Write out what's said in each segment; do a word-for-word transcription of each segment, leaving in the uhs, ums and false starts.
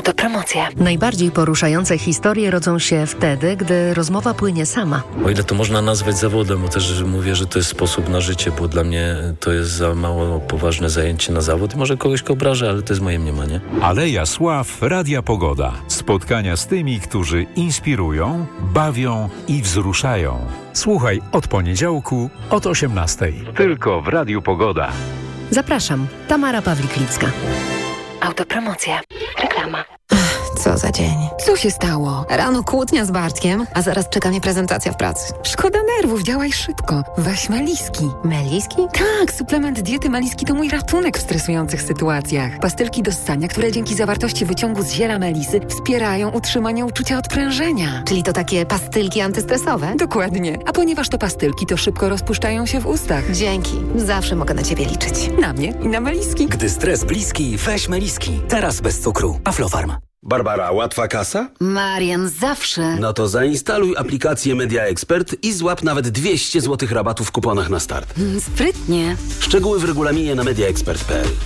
Autopromocja. Najbardziej poruszające historie rodzą się wtedy, gdy rozmowa płynie sama. O ile to można nazwać zawodem, bo też mówię, że to jest sposób na życie, bo dla mnie to jest za mało poważne zajęcie na zawód. Może kogoś obrażę, ale to jest moje mniemanie. Aleja Sław, Radia Pogoda. Spotkania z tymi, którzy inspirują, bawią i wzruszają. Słuchaj od poniedziałku od osiemnastej. Tylko w Radiu Pogoda. Zapraszam, Tamara Pawlik-Licka. Autopromocja. Reklama. Co za dzień. Co się stało? Rano kłótnia z Bartkiem, a zaraz czeka mnie prezentacja w pracy. Szkoda nerwów, działaj szybko. Weź Meliski. Meliski? Tak, suplement diety Meliski to mój ratunek w stresujących sytuacjach. Pastylki do ssania, które dzięki zawartości wyciągu z ziela melisy wspierają utrzymanie uczucia odprężenia. Czyli to takie pastylki antystresowe? Dokładnie. A ponieważ to pastylki, to szybko rozpuszczają się w ustach. Dzięki. Zawsze mogę na ciebie liczyć. Na mnie i na Meliski. Gdy stres bliski, weź Meliski. Teraz bez cukru. Aflofarm. Barbara, łatwa kasa? Marian, zawsze. No to zainstaluj aplikację Media Expert i złap nawet dwieście złotych rabatu w kuponach na start. Mm, sprytnie. Szczegóły w regulaminie na mediaexpert kropka p l.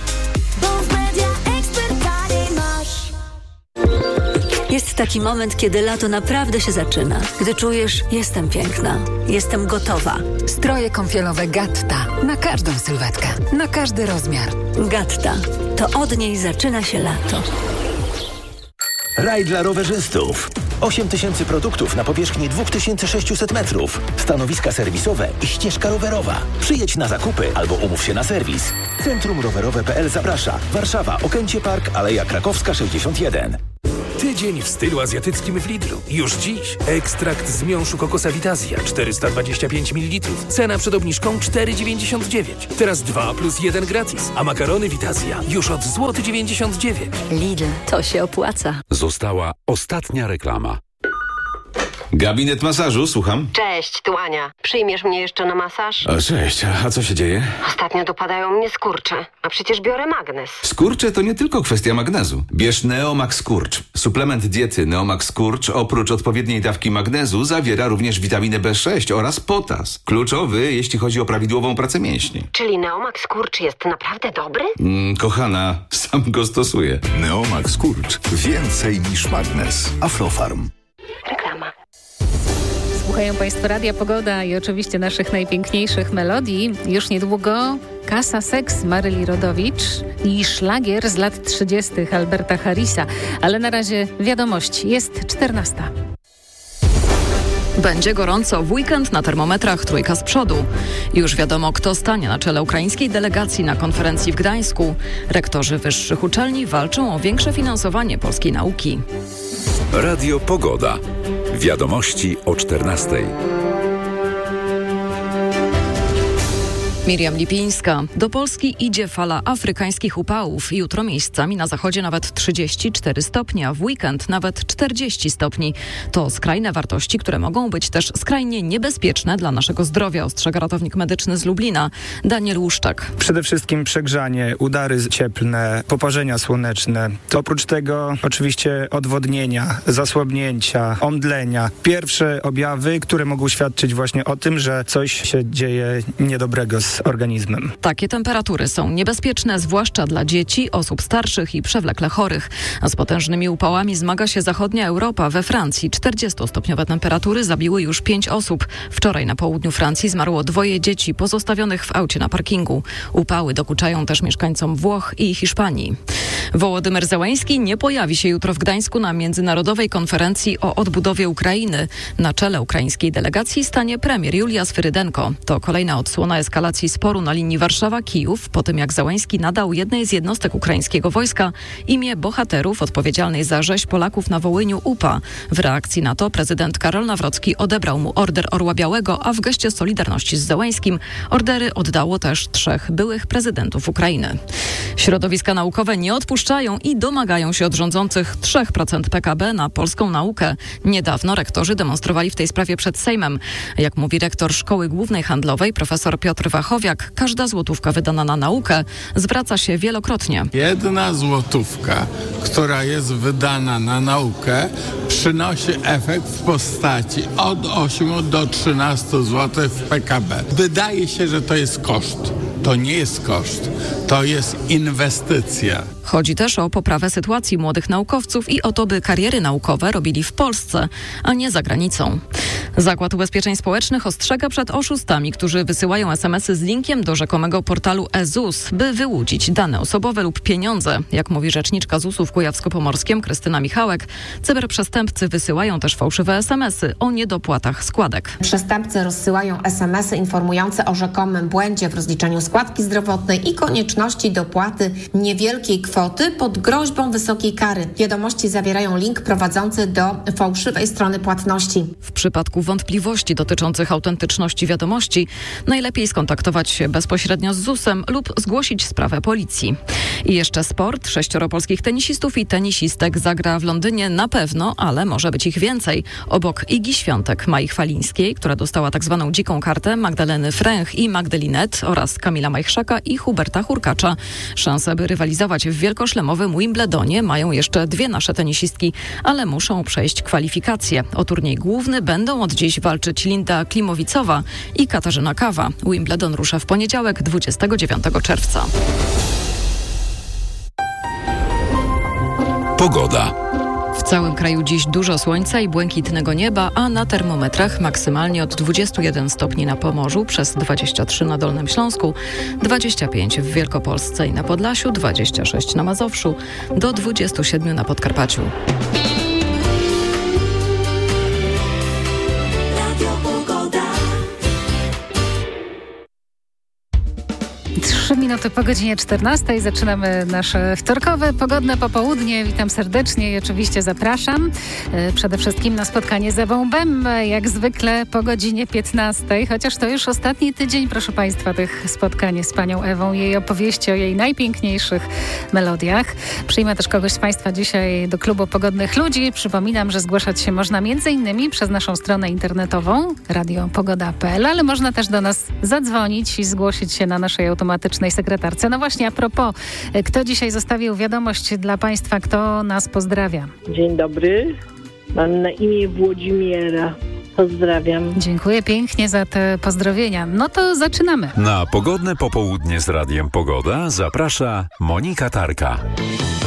Jest taki moment, kiedy lato naprawdę się zaczyna. Gdy czujesz, jestem piękna, jestem gotowa. Stroje kąpielowe Gatta. Na każdą sylwetkę, na każdy rozmiar. Gatta. To od niej zaczyna się lato. Raj dla rowerzystów. osiem tysięcy produktów na powierzchni dwa tysiące sześćset metrów. Stanowiska serwisowe i ścieżka rowerowa. Przyjedź na zakupy albo umów się na serwis. Centrum Rowerowe kropka p l zaprasza. Warszawa, Okęcie Park, Aleja Krakowska sześćdziesiąt jeden. Tydzień w stylu azjatyckim w Lidlu. Już dziś. Ekstrakt z miąższu kokosa Vitazja czterysta dwadzieścia pięć mililitrów. Cena przed obniżką cztery dziewięćdziesiąt dziewięć. Teraz dwa plus jeden gratis. A makarony Vitazja już od złoty dziewięćdziesiąt dziewięć. Lidl, to się opłaca. Została ostatnia reklama. Gabinet masażu, słucham. Cześć, tu Ania. Przyjmiesz mnie jeszcze na masaż? O, cześć, a co się dzieje? Ostatnio dopadają mnie skurcze, a przecież biorę magnes. Skurcze to nie tylko kwestia magnezu. Bierz Neomax Skurcz. Suplement diety Neomax Skurcz oprócz odpowiedniej dawki magnezu zawiera również witaminę B sześć oraz potas. Kluczowy, jeśli chodzi o prawidłową pracę mięśni. Czyli Neomax Skurcz jest naprawdę dobry? Mm, kochana, sam go stosuję. Neomax Skurcz. Więcej niż magnes. Aflofarm. Reklama. Słuchają Państwo Radia Pogoda i oczywiście naszych najpiękniejszych melodii. Już niedługo Kasa Seks Maryli Rodowicz i szlagier z lat trzydziestych Alberta Harrisa. Ale na razie wiadomość, jest czternasta. Będzie gorąco w weekend, na termometrach trójka z przodu. Już wiadomo, kto stanie na czele ukraińskiej delegacji na konferencji w Gdańsku. Rektorzy wyższych uczelni walczą o większe finansowanie polskiej nauki. Radio Pogoda. Wiadomości o czternastej. Miriam Lipińska. Do Polski idzie fala afrykańskich upałów. Jutro miejscami na zachodzie nawet trzydzieści cztery stopnie, a w weekend nawet czterdzieści stopni. To skrajne wartości, które mogą być też skrajnie niebezpieczne dla naszego zdrowia, ostrzega ratownik medyczny z Lublina, Daniel Łuszczak. Przede wszystkim przegrzanie, udary cieplne, poparzenia słoneczne. To oprócz tego oczywiście odwodnienia, zasłabnięcia, omdlenia. Pierwsze objawy, które mogą świadczyć właśnie o tym, że coś się dzieje niedobrego z organizmem. Takie temperatury są niebezpieczne, zwłaszcza dla dzieci, osób starszych i przewlekle chorych. A z potężnymi upałami zmaga się zachodnia Europa. We Francji czterdziestostopniowe temperatury zabiły już pięć osób. Wczoraj na południu Francji zmarło dwoje dzieci pozostawionych w aucie na parkingu. Upały dokuczają też mieszkańcom Włoch i Hiszpanii. Wołodymyr Zełański nie pojawi się jutro w Gdańsku na międzynarodowej konferencji o odbudowie Ukrainy. Na czele ukraińskiej delegacji stanie premier Julia Swyrydenko. To kolejna odsłona eskalacji sporu na linii Warszawa-Kijów, po tym jak Zełański nadał jednej z jednostek ukraińskiego wojska imię bohaterów odpowiedzialnej za rzeź Polaków na Wołyniu U P A. W reakcji na to prezydent Karol Nawrocki odebrał mu Order Orła Białego, a w geście solidarności z Zełańskim ordery oddało też trzech byłych prezydentów Ukrainy. Środowiska naukowe nie odpuszczają i domagają się od rządzących trzy procent P K B na polską naukę. Niedawno rektorzy demonstrowali w tej sprawie przed Sejmem. Jak mówi rektor Szkoły Głównej Handlowej profesor Piotr Wachowiak, każda złotówka wydana na naukę zwraca się wielokrotnie. Jedna złotówka, która jest wydana na naukę, przynosi efekt w postaci od ośmiu do trzynastu złotych w P K B. Wydaje się, że to jest koszt. To nie jest koszt, to jest inwestycja. Chodzi też o poprawę sytuacji młodych naukowców i o to, by kariery naukowe robili w Polsce, a nie za granicą. Zakład Ubezpieczeń Społecznych ostrzega przed oszustami, którzy wysyłają es em esy z linkiem do rzekomego portalu e ZUS, by wyłudzić dane osobowe lub pieniądze. Jak mówi rzeczniczka zusu w Kujawsko-Pomorskiem Krystyna Michałek, cyberprzestępcy wysyłają też fałszywe es em esy o niedopłatach składek. Przestępcy rozsyłają es em esy informujące o rzekomym błędzie w rozliczeniu składki zdrowotnej i konieczności dopłaty niewielkiej kwoty pod groźbą wysokiej kary. Wiadomości zawierają link prowadzący do fałszywej strony płatności. W przypadku wątpliwości dotyczących autentyczności wiadomości najlepiej skontaktować się bezpośrednio z zusem lub zgłosić sprawę policji. I jeszcze sport. Sześcioro polskich tenisistów i tenisistek zagra w Londynie na pewno, ale może być ich więcej. Obok Igi Świątek, Mai Chwalińskiej, która dostała tak zwaną dziką kartę, Magdaleny Fręch i Magdalinet oraz Kamila Majchrzaka i Huberta Hurkacza. Szanse, by rywalizować w wielkoszlemowym Wimbledonie mają jeszcze dwie nasze tenisistki, ale muszą przejść kwalifikacje. O turniej główny będą od dziś walczyć Linda Klimowicowa i Katarzyna Kawa. Wimbledon rusza w poniedziałek, dwudziestego dziewiątego czerwca. Pogoda. W całym kraju dziś dużo słońca i błękitnego nieba, a na termometrach maksymalnie od dwudziestu jeden stopni na Pomorzu, przez dwadzieścia trzy na Dolnym Śląsku, dwadzieścia pięć w Wielkopolsce i na Podlasiu, dwadzieścia sześć na Mazowszu, do dwudziestu siedmiu na Podkarpaciu. Trzy minuty po godzinie czternastej zaczynamy nasze wtorkowe, pogodne popołudnie. Witam serdecznie i oczywiście zapraszam przede wszystkim na spotkanie z Ewą Bem, jak zwykle po godzinie piętnastej, chociaż to już ostatni tydzień, proszę Państwa, tych spotkań z panią Ewą, jej opowieści o jej najpiękniejszych melodiach. Przyjmę też kogoś z Państwa dzisiaj do klubu Pogodnych Ludzi. Przypominam, że zgłaszać się można między innymi przez naszą stronę internetową radio pogoda kropka pe el, ale można też do nas zadzwonić i zgłosić się na naszej automatycznej sekretarce. No właśnie, a propos, kto dzisiaj zostawił wiadomość dla Państwa, kto nas pozdrawia? Dzień dobry, mam na imię Włodzimiera. Pozdrawiam. Dziękuję pięknie za te pozdrowienia. No to zaczynamy. Na pogodne popołudnie z Radiem Pogoda zaprasza Monika Tarka.